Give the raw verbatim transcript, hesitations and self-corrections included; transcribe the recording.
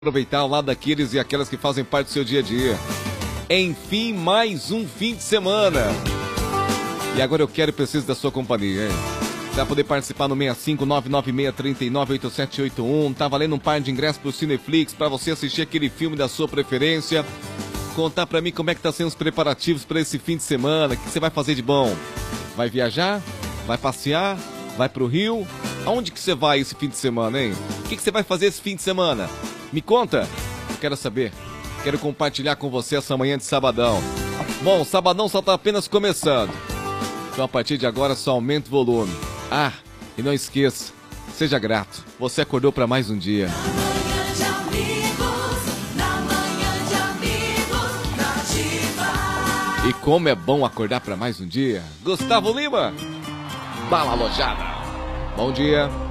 Aproveitar o lado daqueles e aquelas que fazem parte do seu dia a dia. Enfim, mais um fim de semana. E agora eu quero e preciso da sua companhia, hein? Você vai poder participar no seis cinco nove nove seis três nove oito sete oito um. Tá valendo um par de ingressos pro Cineflix para você assistir aquele filme da sua preferência. Contar pra mim como é que tá sendo os preparativos para esse fim de semana. O que você vai fazer de bom? Vai viajar? Vai passear? Vai pro Rio? Aonde que você vai esse fim de semana, hein? O que que você vai fazer esse fim de semana? Me conta, eu quero saber, quero compartilhar com você essa manhã de sabadão. Bom, sabadão só tá apenas começando, então a partir de agora só aumenta o volume. Ah, e não esqueça, seja grato, você acordou para mais um dia. E como é bom acordar para mais um dia. Gustavo Lima, Bala Alojada. Bom dia.